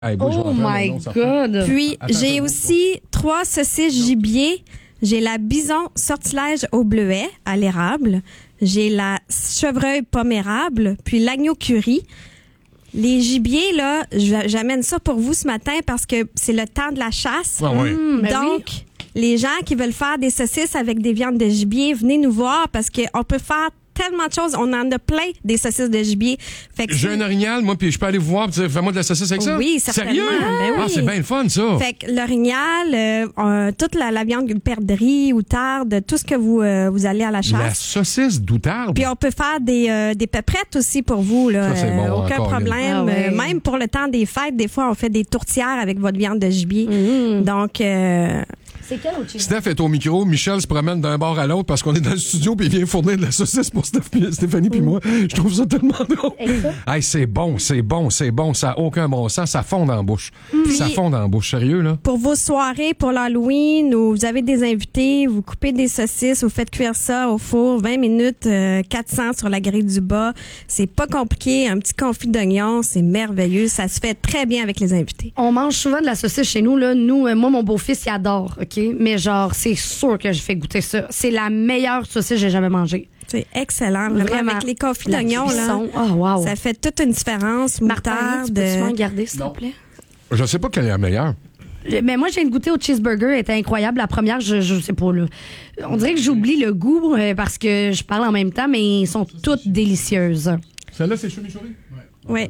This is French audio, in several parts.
Hey, bouge, Oh my God! Puis, Attends, j'ai attends, aussi 3 saucisses gibier. J'ai la bison sortilège au bleuet à l'érable. J'ai la chevreuil pomme érable. Puis l'agneau curry. Les gibiers, là, j'amène ça pour vous ce matin parce que c'est le temps de la chasse. Ah oui. Donc, les gens qui veulent faire des saucisses avec des viandes de gibier, venez nous voir parce qu'on peut faire tellement de choses. On en a plein des saucisses de gibier. Fait que J'ai un orignal, moi, puis je peux aller vous voir et dire, fais-moi de la saucisse avec ça? Oui, certainement. Sérieux? Ben oui. Ah, c'est bien le fun, ça. Fait que l'orignal, toute la viande perdrix ou tarde, tout ce que vous allez à la La chasse. saucisse d'outarde. Puis on peut faire des pepperettes aussi pour vous. Là. Ça, c'est bon, aucun encore problème. Ah ouais. Même pour le temps des fêtes, des fois, on fait des tourtières avec votre viande de gibier. Donc, C'est quel autre cheese? Steph est au micro, Michel se promène d'un bord à l'autre parce qu'on est dans le studio puis il vient fournir de la saucisse pour Stéphanie puis moi. Je trouve ça tellement drôle. Hey, c'est bon, ça a aucun bon sens, ça fond dans la bouche. Ça fond dans la bouche, sérieux là. pour vos soirées, pour l'Halloween, où vous avez des invités, vous coupez des saucisses, vous faites cuire ça au four, 20 minutes, 400 sur la grille du bas. C'est pas compliqué, un petit confit d'oignon, c'est merveilleux. Ça se fait très bien avec les invités. On mange souvent de la saucisse chez nous. Là. Nous, moi, mon beau-fils, il adore, OK? Mais genre, c'est sûr que je fais goûter ça. C'est la meilleure saucisse que j'ai jamais mangée. C'est excellent. Vraiment, avec les confits La d'oignon, là, cuisson. Oh, wow. ça fait toute une différence. Martin, tu Moutarde, peux-tu m'en garder, s'il te plaît? Je sais pas quelle est la meilleure. Mais moi, j'ai goûté au cheeseburger, elle était incroyable. La première, je sais pas, là. On dirait que j'oublie le goût parce que je parle en même temps, mais ils sont toutes délicieuses. Celle-là, c'est chimichurri? Oui.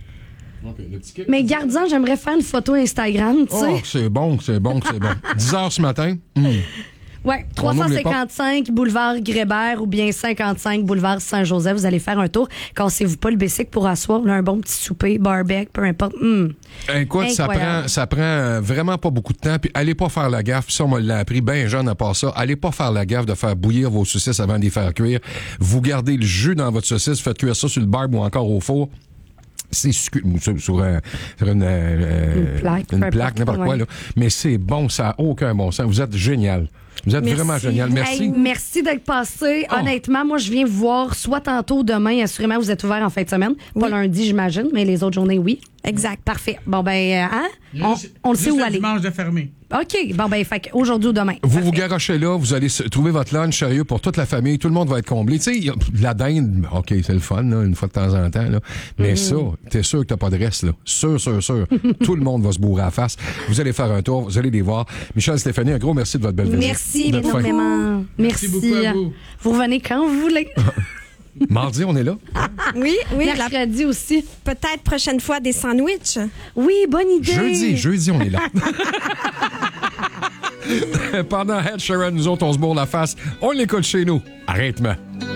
Mais gardien, j'aimerais faire une photo Instagram, tu sais. Oh, c'est bon. 10 heures ce matin. Ouais, On ouvre les 355 boulevard Grébert ou bien 55 boulevard Saint-Joseph. Vous allez faire un tour. Cassez-vous pas le bicycle pour asseoir là, un bon petit souper, barbecue, peu importe. Écoute, ça prend vraiment pas beaucoup de temps. Puis allez pas faire la gaffe. Ça, on me l'a appris bien jeune à part ça. Allez pas faire la gaffe de faire bouillir vos saucisses avant de les faire cuire. Vous gardez le jus dans votre saucisse, faites cuire ça sur le barbe ou encore au four. C'est sur une plaque, n'importe quoi. Là. Mais c'est bon, ça n'a aucun bon sens. Vous êtes génial. Vous êtes vraiment génial. Merci. Hey, merci d'être passé. Honnêtement, moi, je viens vous voir soit tantôt, demain. Assurément, vous êtes ouvert en fin de semaine. Pas lundi, j'imagine, mais les autres journées, oui. Exact. Parfait. Bon, ben, on le sait où aller. Dimanche de fermé. OK. Bon, ben, fait aujourd'hui ou demain. Vous garochez là, vous allez trouver votre lunch sérieux pour toute la famille. Tout le monde va être comblé. Tu sais, la dinde, OK, c'est le fun, là, une fois de temps en temps. Là. Mais ça, t'es sûr que t'as pas de reste. Là. Sûr. Tout le monde va se bourrer à la face. Vous allez faire un tour, vous allez les voir. Michel, Stéphanie, un gros merci de votre belle visite. Merci énormément. Merci beaucoup à vous. Vous revenez quand vous voulez. Mardi, on est là. Oui. Mercredi aussi. Peut-être prochaine fois des sandwichs. Oui, bonne idée. Jeudi, on est là. Pendant Ed Sheeran, nous autres, on se bourre la face. On l'écoute chez nous. Arrête-moi.